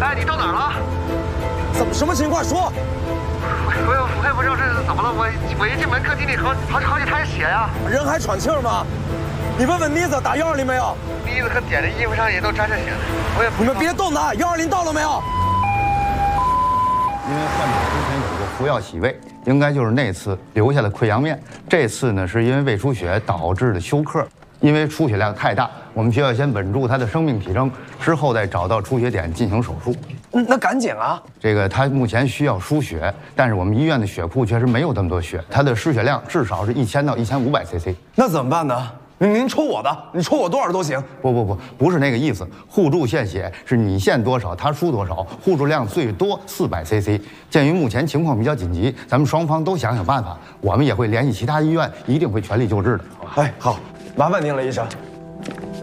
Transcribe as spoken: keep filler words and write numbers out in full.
哎，你到哪儿了？ 怎么什么情况？说。 我我我也不知道这是怎么了，我我一进门客厅里好好好几滩血呀。 人还喘气儿吗？你问问妮子打幺二零没有？ 妮子和点的衣服上也都沾着血了。我也你们别动他，幺二零到了没有？ 因为患者之前有过服药洗胃，应该就是那次留下的溃疡面。这次呢，是因为胃出血导致的休克。因为出血量太大，我们需要先稳住他的生命体征，之后再找到出血点进行手术。 嗯，那赶紧啊！ 这个他目前需要输血，但是我们医院的血库确实没有这么多血，他的失血量至少是一千到一千五百 C C。 那怎么办呢？您您抽我的，你抽我多少都行。 不不不，不是那个意思。互助献血是你献多少，他输多少，互助量最多四百 C C。鉴于目前情况比较紧急，咱们双方都想想办法，我们也会联系其他医院，一定会全力救治的。 哎，好，麻烦您了，医生。